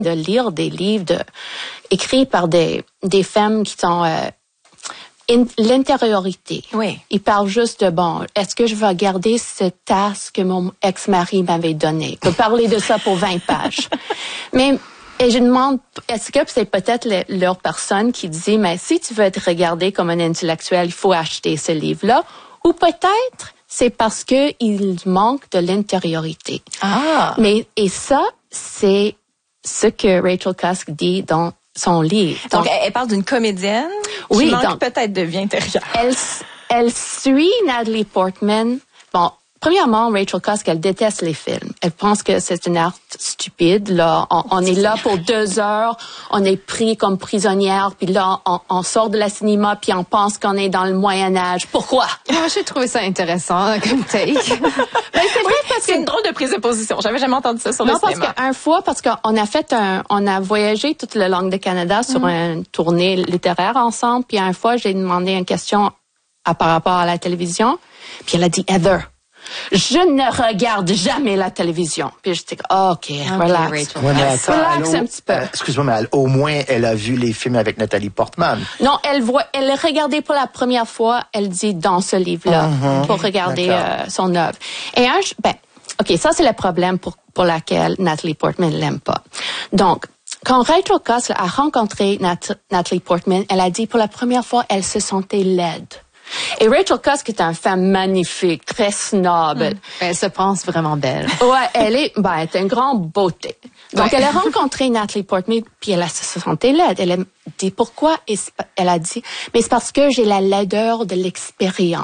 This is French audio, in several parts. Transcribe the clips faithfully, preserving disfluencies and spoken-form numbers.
de lire des livres de, écrits par des, des femmes qui sont... Euh, in, l'intériorité. Oui. Ils parlent juste de, bon, est-ce que je vais garder cette tasse que mon ex-mari m'avait donnée? Je peux parler de ça pour vingt pages. Mais... Et je demande, est-ce que c'est peut-être le, leur personne qui dit, mais si tu veux être regardé comme un intellectuel, il faut acheter ce livre-là, ou peut-être c'est parce que il manque de l'intériorité. Ah. Mais et ça, c'est ce que Rachel Cusk dit dans son livre. Donc, donc elle parle d'une comédienne qui oui, manque donc, peut-être de vie intérieure. Elle, elle suit Natalie Portman. Bon. Premièrement, Rachel Cusk, elle déteste les films. Elle pense que c'est une art stupide. Là, on, on est là pour deux heures, on est pris comme prisonnière, puis là, on, on sort de la cinéma, puis on pense qu'on est dans le Moyen Âge. Pourquoi? Moi, j'ai trouvé ça intéressant comme take. Ben, c'est vrai parce que c'est une drôle de prise de position. J'avais jamais entendu ça sur non, le cinéma. Non, parce qu'une fois, parce qu'on a fait un, on a voyagé toute la langue de Canada sur mm. une tournée littéraire ensemble. Puis une fois, j'ai demandé une question à, par rapport à la télévision, puis elle a dit Heather. Je ne regarde jamais la télévision. Puis je dis, oh, OK, okay, relax. Ouais, mais attends, relax elle, un petit peu. Euh, excuse-moi, mais elle, au moins, elle a vu les films avec Nathalie Portman. Non, elle voit, elle a regardé pour la première fois, elle dit, dans ce livre-là, mm-hmm. pour regarder euh, son œuvre. Et un, ben, OK, ça, c'est le problème pour, pour lequel Natalie Portman l'aime pas. Donc, quand Rachel Cusk a rencontré Nat- Natalie Portman, elle a dit, pour la première fois, elle se sentait laide. Et Rachel Cusk est une femme magnifique, très snob. Mmh. Elle se pense vraiment belle. Ouais, elle est, ben, elle est une grande beauté. Donc, ouais. Elle a rencontré Natalie Portman, puis elle a se sentait laide. Elle a dit pourquoi? Et elle a dit, mais c'est parce que j'ai la laideur de l'expérience.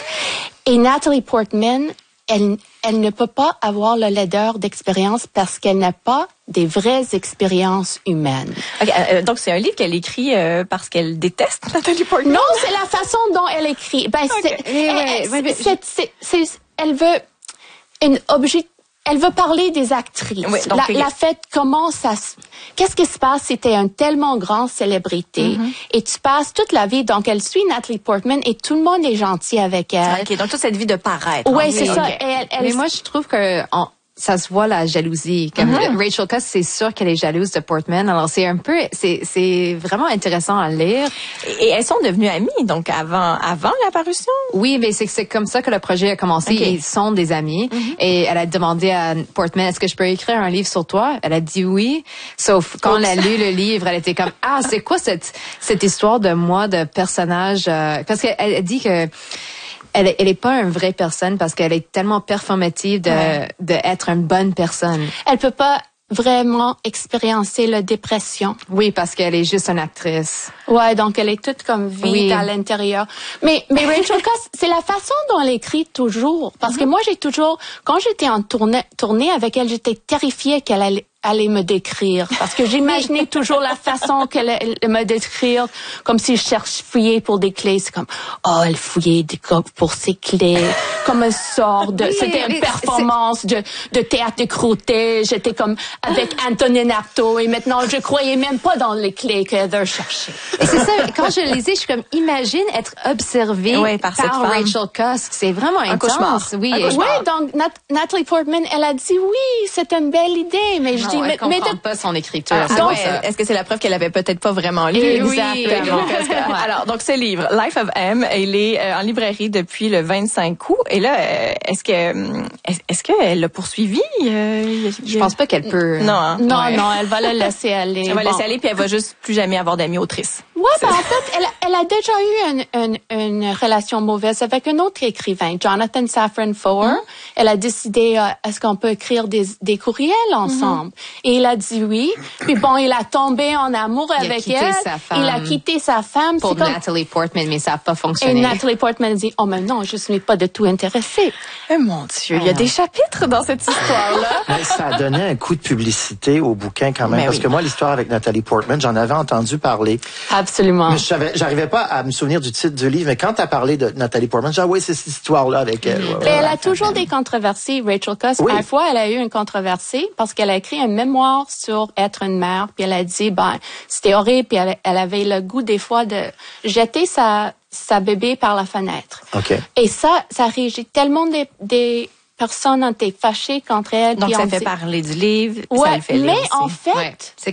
Et Natalie Portman, elle, elle ne peut pas avoir la laideur d'expérience parce qu'elle n'a pas des vraies expériences humaines. Okay, euh, donc, c'est un livre qu'elle écrit euh, parce qu'elle déteste Natalie Portman? Non, c'est la façon dont elle écrit. Ben, okay. c'est, elle, ouais, ouais, c'est, c'est, c'est, elle veut une objet, elle veut parler des actrices. Oui, donc, la, la fait, comment ça se, qu'est-ce qui se passe si t'es une tellement grande célébrité mm-hmm. et tu passes toute la vie, donc elle suit Natalie Portman et tout le monde est gentil avec elle. OK, donc toute cette vie de paraître. Oui, c'est okay. ça. Et elle, elle, Mais moi, je trouve que, en, ça se voit la jalousie. Comme mm-hmm. Rachel Cusk, c'est sûr qu'elle est jalouse de Portman. Alors c'est un peu, c'est c'est vraiment intéressant à lire. Et elles sont devenues amies, donc avant avant l'apparition. Oui, mais c'est c'est comme ça que le projet a commencé. Okay. Ils sont des amis. Mm-hmm. Et elle a demandé à Portman, est-ce que je peux écrire un livre sur toi? Elle a dit oui. Sauf quand Oops. Elle a lu le livre, elle était comme ah c'est quoi cette cette histoire de moi de personnage euh, parce qu'elle elle dit que Elle, elle est pas une vraie personne parce qu'elle est tellement performative de, ouais. de être une bonne personne. Elle peut pas vraiment expériencer la dépression. Oui, parce qu'elle est juste une actrice. Ouais, donc elle est toute comme vide oui. à l'intérieur. Mais, mais Rachel Cusk, c'est la façon dont elle écrit toujours. Parce mm-hmm. que moi, j'ai toujours, quand j'étais en tournée, tournée avec elle, j'étais terrifiée qu'elle allait aller me décrire parce que j'imaginais toujours la façon qu'elle allait me décrire comme si je cherchais fouiller pour des clés. C'est comme oh elle fouillait des coques pour ses clés comme un sort de oui, c'était une performance de de théâtre de croûté. J'étais comme avec Antonin Artaud et maintenant je croyais même pas dans les clés qu'elle cherchait. Et c'est ça quand je le lisais je suis comme imagine être observée oui, par, par Rachel Cusk. C'est vraiment un intense. Cauchemar. Oui, un cauchemar. Oui, donc Nat- Natalie Portman elle a dit oui c'est une belle idée mais je non, elle mais, comprend mais de... pas son écriture. Ah, donc, ouais, est-ce que c'est la preuve qu'elle avait peut-être pas vraiment lu? Exactement. Oui. Alors, donc, ce livre, Life of M, il est euh, en librairie depuis le vingt-cinq août. Et là, euh, est-ce que, est-ce, est-ce qu'elle l'a poursuivi? Euh, je pense pas qu'elle peut. Non, hein? Non, ouais. non, elle va la laisser aller. Elle va bon. laisser aller puis elle va juste plus jamais avoir d'amis autrices. Ouais, ben, en fait, elle, elle a déjà eu une, une, une relation mauvaise avec un autre écrivain, Jonathan Safran Foer. Mm-hmm. Elle a décidé, euh, est-ce qu'on peut écrire des, des courriels ensemble? Mm-hmm. Et il a dit oui. Puis bon, il a tombé en amour il avec elle. Sa femme il a quitté sa femme. Pour c'est comme... Natalie Portman, mais ça n'a pas fonctionné. Et Natalie Portman dit, oh mais non, je ne suis pas du tout intéressée. Eh mon Dieu, il y a des chapitres dans cette histoire-là. Mais ça a donné un coup de publicité au bouquin quand même. Mais parce oui. que moi, l'histoire avec Natalie Portman, j'en avais entendu parler. Absolument. Mais je savais, j'arrivais pas à me souvenir du titre du livre. Mais quand tu as parlé de Natalie Portman, j'ai dit, ah oui, c'est cette histoire-là avec elle. Ouais, mais ouais, elle ouais, a toujours des controversies, Rachel Cusk. Oui. Une fois, elle a eu une controversie parce qu'elle a écrit un mémoire sur être une mère. Puis elle a dit, ben, c'était horrible. Puis elle, elle avait le goût des fois de jeter sa, sa bébé par la fenêtre. Okay. Et ça, ça régit tellement des, des personnes ont été fâchées contre elle. Donc, puis ça on fait dit... parler du livre, ouais, ça le fait lire mais aussi. en fait, ouais. C'est